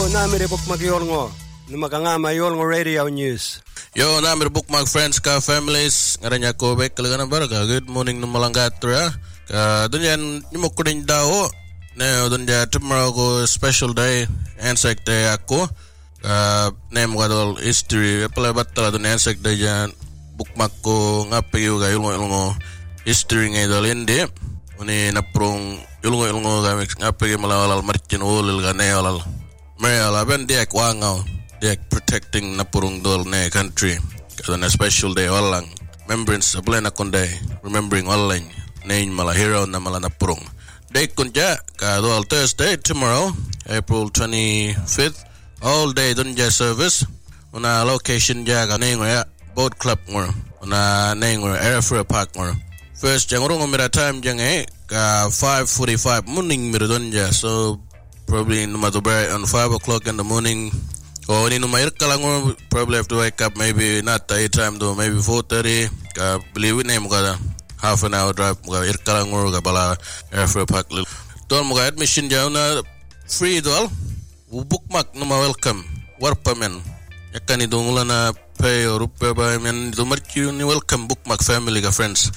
namire bookmark yolngo. Numakangama yolngo radio news. Yo, namir bookmark friends ka families. Ngaranya ko bek kalagana barga. Good morning numalangatra. Ka dunyan nyumukunin daw. Ne dunja tomorrow ko special day. Anzac day ako. Name gadol history. Pala batala dun Anzac day jan. Bookmark ko ngapi yung ilungo history ngay dal hindi. Uni naprong ilungo gamik ngapi malawalal marchin ulil ganay walal. Mayala ben diak wangaw. Diak protecting napurong dol ne country. Kada na special day walang. Remembrance ablena kunday. Remembering walang. Nain mala hero na mala napurong. Day kunja kadol Thursday tomorrow April 25th. All day dunja service. Una location ja ganay ngoya boat club ngor. Una nay ngor airfare park ngor. First jangurong umira time jang ka 5:45 morning mira dunja. So probably no matter on 5 o'clock in the morning. Oh, ni numair kalang probably have to wake up maybe not that time though, maybe 4:30. Ka believe it name kada half an hour drive mga ir kalang ka bala airfare park. Tol mga admission jauna free dol. Bookmark numa welcome. Warpa men. Yakani dungula na pay or rupiah ba men dumarki ni welcome bookmark family ka friends.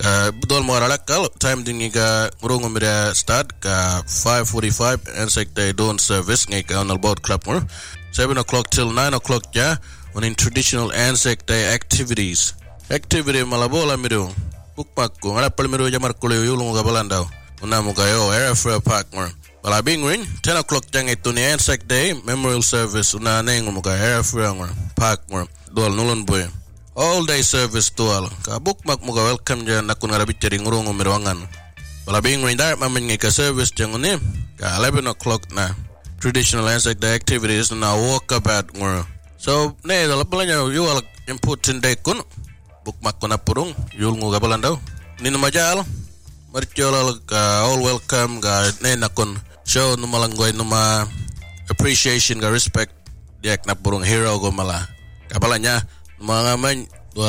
Dol mo ralakal time dingi ka ngurong umira start ka 5:45 Anzac day dawn service ngay ka on boat club mo 7 o'clock till 9 o'clock ja on in traditional Anzac day activity malabola miru bookmark ko ngara pal miru jamar kulo yulung ka balandaw una mo kayo airfare park mo bala bingwin 10 o'clock jang ito ni Anzac day memorial service una neng mo ka airfare park mo dol nulon boy all day service tual ka bookmark mo ka welcome jan nakun ngarabit jari ngurong umirwangan bala bingwin dar mamin ngay ka service jang unim ka 11 o'clock na traditional Anzac day activities na walkabout ngor so ne dala palanya yual important day kun bookmark ko na purong yul ngo gabalan daw nino majal martiolal ka all welcome ga ne nakon show no malanggoy no ma appreciation ga respect diak na purong hero go mala kapalanya mga man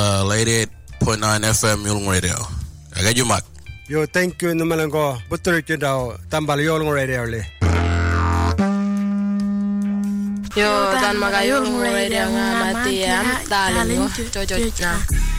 88.9 FM yul ngo radio aga jumak Yo thank you no malanggo butur ke daw tambal yul ngo radio le Yo dan magayong radio nga mati am dalin mo jojo na